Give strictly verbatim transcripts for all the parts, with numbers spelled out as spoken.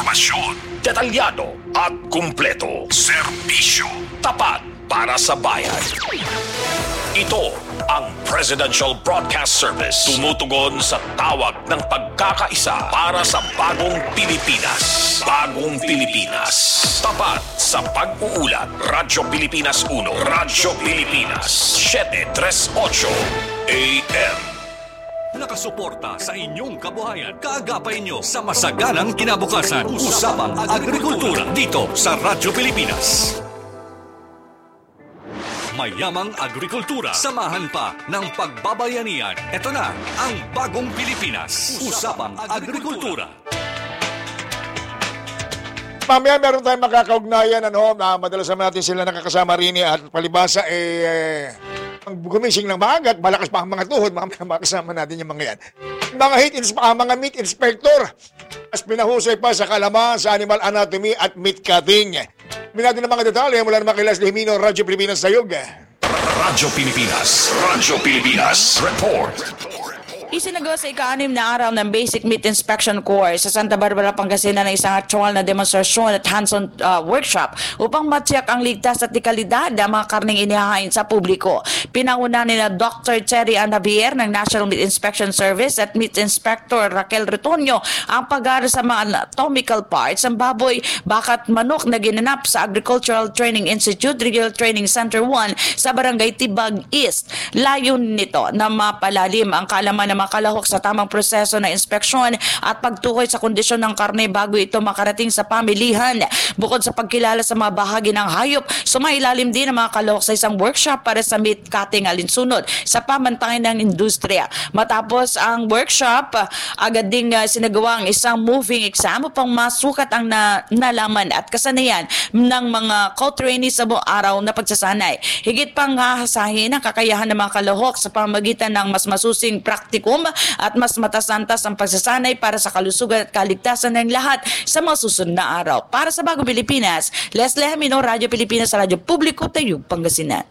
Impormasyon, detalyado at kumpleto. Serbisyo, tapat para sa bayan. Ito ang Presidential Broadcast Service. Tumutugon sa tawag ng pagkakaisa para sa bagong Pilipinas. Bagong Pilipinas. Tapat sa pag-uulat. Radyo Pilipinas uno. Radyo Pilipinas seven thirty-eight A M. Nakasuporta sa inyong kabuhayan. Kaagapay nyo sa masaganang kinabukasan. Usapang Agrikultura dito sa Radyo Pilipinas. Mayamang agrikultura. Samahan pa ng pagbabayanihan. Ito na ang Bagong Pilipinas. Usapang Agrikultura. Mamaya meron tayong makakaugnayan. Ano, uh, madalas naman natin sila nakakasama rin at palibasa eh... ang gumising ng maaga at malakas pa ang mga tuhod, mga makasama natin yung mga yan. Mga heat ins- uh, mga meat inspector, as pinahusay pa sa kalaman sa animal anatomy at meat cutting. Minado ng mga detalye mula naman kay Leslie Himino, Radyo Pilipinas Sayog. Radyo Pilipinas. Radyo Pilipinas. Report. Isinagawa sa ika-anim na araw ng Basic Meat Inspection Course sa Santa Barbara, Pangasinan ng isang actual na demonstrasyon at hands-on uh, workshop upang matiyak ang ligtas at dekalidad ng mga karneng inihahain sa publiko. Pinauna nila Doctor Cherry Ann Javier ng National Meat Inspection Service at Meat Inspector Raquel Retoño ang pag-aaral sa mga anatomical parts ng baboy, bakat, manok na ginanap sa Agricultural Training Institute Regional Training Center one sa Barangay Tibag East. Layon nito na mapalalim ang kaalaman ng mga kalahok sa tamang proseso ng inspeksyon at pagtukoy sa kondisyon ng karne bago ito makarating sa pamilihan. Bukod sa pagkilala sa mga bahagi ng hayop, sumailalim din ang mga kalahok sa isang workshop para sa meat cutting alinsunod sa pamantayan ng industriya. Matapos ang workshop, agad ding uh, sinagawa ang isang moving exam upang masukat ang na- nalaman at kasanayan ng mga co-trainees sa buong araw na pagsasanay. Higit pang hahasahin ang kakayahan ng mga kalahok sa pamagitan ng mas masusing praktikum at mas matasantas ang pagsasanay para sa kalusugan at kaligtasan ng lahat sa mga susunod na araw. Para sa Bagong Pilipinas, Leslie Himino, Radyo Pilipinas sa Radyo Publiko, Tayug, Pangasinan.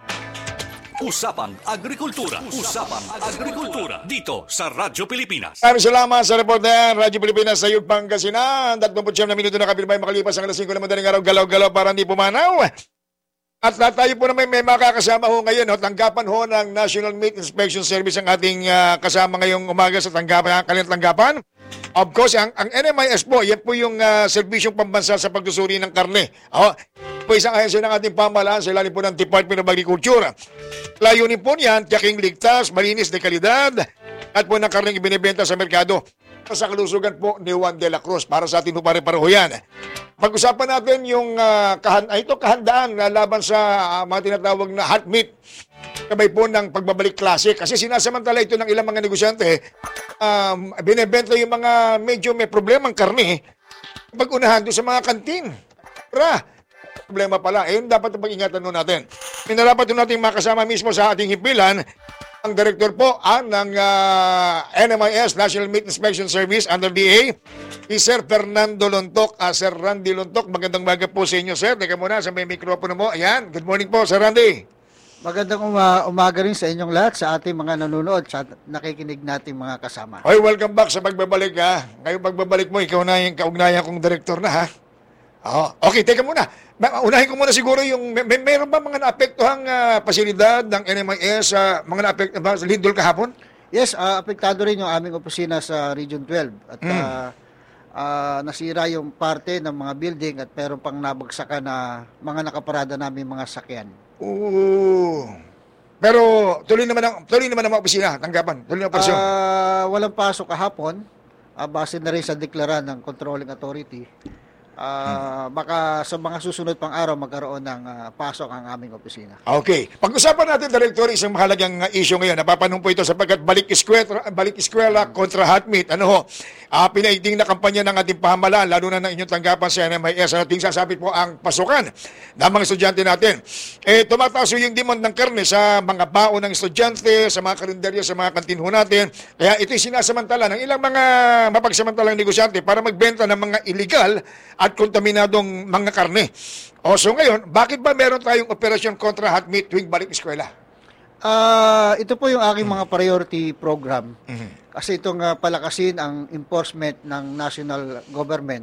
Usapang Agrikultura. Usapang Agrikultura dito sa Radyo Pilipinas. Maraming salamat sa report na yan. Radyo Pilipinas sa Tayug, Pangasinan. thirty na minuto na kapilbay makalipas ang alas singko na madaling araw. Galaw-galaw para hindi pumanaw. At tayo po naman may makakasama ho ngayon. Ho, tanggapan ho ng National Meat Inspection Service ang ating uh, kasama ngayong umaga sa tanggapan, kanilang tanggapan. Of course, ang, ang N M I S po, yan po yung uh, serbisyong pambansa sa pagsusuri ng karne. Oh, po isang ahensya ng ating pamahalaan sa ilalim po ng Department of Agriculture. Layunin po niyan, tiyaking ligtas, malinis de kalidad, at po ng karneng ibinibenta sa merkado sa kalusugan po ni Juan de la Cruz. Para sa atin po pare-pareho yan. Pag-usapan natin yung uh, kahan ay, ito, kahandaan na laban sa uh, mga tinatawag na hot meat. Kabay po ng pagbabalik klase. Kasi sinasamantala ito ng ilang mga negosyante, um, binibenta yung mga medyo may problemang karne pag-unahan doon sa mga kantin. Pra, problema pala. Ayun, dapat pag-ingatan nun natin. Pinarapat nun natin makasama mismo sa ating himpilan ang direktor po ah, ng uh, N M I S, National Meat Inspection Service under D A, si Sir Fernando Lontok. Uh, Sir Randy Lontok, magandang umaga po sa inyo, Sir. Teka muna sa may mikropono mo. Ayan, good morning po, Sir Randy. Magandang uma- umaga rin sa inyong lahat, sa ating mga nanonood, sa nakikinig nating mga kasama. Hoy, welcome back sa pagbabalik ha. Ngayon pagbabalik mo, ikaw na yung kaugnayan kong direktor na ha. Oh, okay, teka muna. Unahin ko muna siguro yung, may, meron ba mga naapektuhang uh, pasilidad ng N M I S, uh, mga naapektuhan ba sa lindol kahapon? Yes, uh, apektado rin yung aming opisina sa Region twelve. At mm. uh, uh, nasira yung parte ng mga building at meron pang nabagsakan na mga nakaparada namin mga sakyan. Oo. Pero tuloy naman ang tuloy naman ang mga opisina, tanggapan. Tuloy na operasyon. Uh, walang pasok kahapon. Uh, base na rin sa deklara ng Controlling Authority. Uh, baka sa mga susunod pang araw magkaroon ng uh, pasok ang aming opisina. Okay. Pag-usapan natin, Director, isang mahalagang uh, issue ngayon. Napapanong po ito sapagkat balik eskwela, balik eskwela kontra hot meat. Ano ho? Uh, pinaigting na kampanya ng ating pamahalaan, lalo na ng inyong tanggapan sa N M I S. Ano ting sasabit po ang pasukan ng mga estudyante natin. Eh, tumataas yung demand ng karne sa mga baon ng estudyante, sa mga kalendaryo, sa mga kantinho natin. Kaya ito'y sinasamantala ng ilang mga mapagsamantalang negosyante para magbenta ng mga illegal at kontaminadong mga karne. O so ngayon, bakit ba meron tayong operasyon kontra hot meat tuwing balik eskwela? Uh, ito po yung aking mga priority program. Mm-hmm. Kasi itong uh, palakasin ang enforcement ng national government